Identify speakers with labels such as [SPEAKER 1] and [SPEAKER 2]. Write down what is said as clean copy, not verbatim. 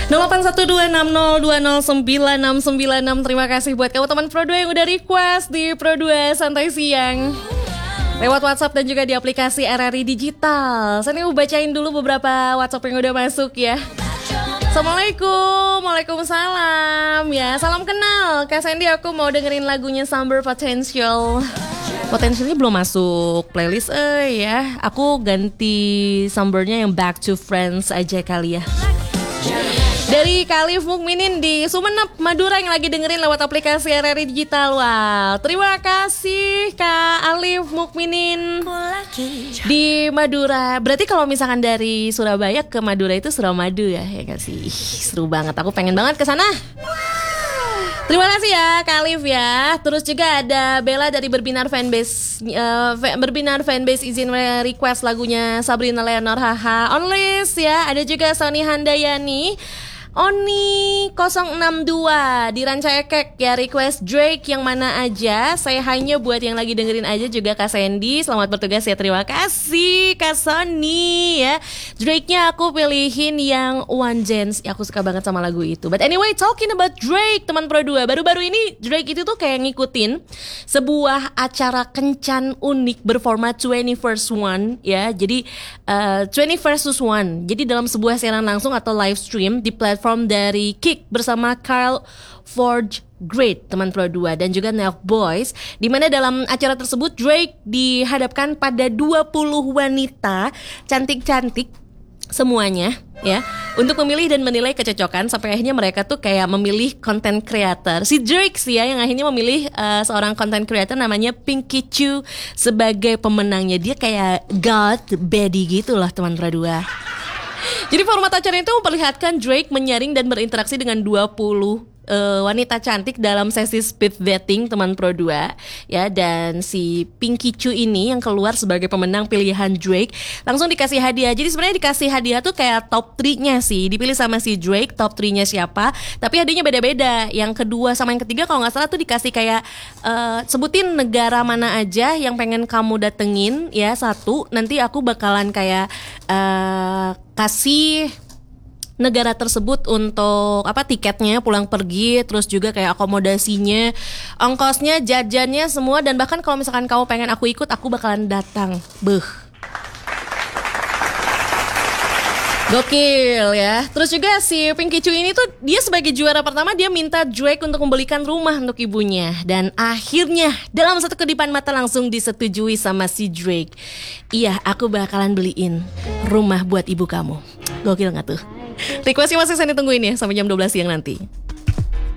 [SPEAKER 1] 081260209696. Terima kasih buat kamu teman Pro 2 yang udah request di Pro 2 Santai Siang lewat WhatsApp dan juga di aplikasi RRI Digital. Saya mau bacain dulu beberapa WhatsApp yang udah masuk ya. Assalamualaikum, waalaikumsalam. Ya, salam kenal Kak Sandy, aku mau dengerin lagunya Summer Potential. Potentialnya belum masuk playlist ya. Aku ganti Summernya yang Back to Friends aja kali ya. Dari Khalif Mukminin di Sumenep, Madura yang lagi dengerin lewat aplikasi RRI Digital. Wow, terima kasih Kak Alif Mukminin di Madura. Berarti kalau misalkan dari Surabaya ke Madura itu Suramadu ya gak sih? Seru banget, aku pengen banget ke sana. Terima kasih ya Kak Alif ya. Terus juga ada Bella dari Berbinar Fanbase. Berbinar Fanbase izin request lagunya Sabrina Leonor Haha On List ya. Ada juga Sony Handayani Oni 062 di Rancaekek ya, request Drake yang mana aja. Saya hanya buat yang lagi dengerin aja juga Kak Sandy. Selamat bertugas ya, terima kasih Kak Sony ya. Drake-nya aku pilihin yang One Dance ya, aku suka banget sama lagu itu. But anyway, talking about Drake teman Pro 2, baru-baru ini Drake itu tuh kayak ngikutin sebuah acara kencan unik berformat 21st One ya. Jadi 21st One. Jadi dalam sebuah siaran langsung atau live stream di platform dari Kick bersama Carl Forge Great teman Pro 2 dan juga Nelk Boys, di mana dalam acara tersebut Drake dihadapkan pada 20 wanita cantik-cantik semuanya ya untuk memilih dan menilai kecocokan, sampai akhirnya mereka tuh kayak memilih content creator. Si Drake sih ya yang akhirnya memilih seorang content creator namanya Pinky Chu sebagai pemenangnya. Dia kayak God Baddie gitu loh teman Pro 2. Jadi format acara itu memperlihatkan Drake menyaring dan berinteraksi dengan 20 wanita cantik dalam sesi speed dating teman Pro 2 ya. Dan si Pinky Chu ini yang keluar sebagai pemenang pilihan Drake langsung dikasih hadiah. Jadi sebenarnya dikasih hadiah tuh kayak top 3-nya sih, dipilih sama si Drake top 3-nya siapa, tapi hadiahnya beda-beda. Yang kedua sama yang ketiga kalau gak salah tuh dikasih kayak sebutin negara mana aja yang pengen kamu datengin ya, satu. Nanti aku bakalan kayak kasih negara tersebut untuk tiketnya pulang pergi, terus juga kayak akomodasinya, ongkosnya, jajannya semua, dan bahkan kalau misalkan kamu pengen aku ikut, aku bakalan datang. Gokil ya. Terus juga si Pinky Chu ini tuh dia sebagai juara pertama dia minta Drake untuk membelikan rumah untuk ibunya, dan akhirnya dalam satu kedipan mata langsung disetujui sama si Drake. Iya, aku bakalan beliin rumah buat ibu kamu. Gokil gak tuh? Requestnya masih saya tungguin ya sampai jam 12 siang nanti.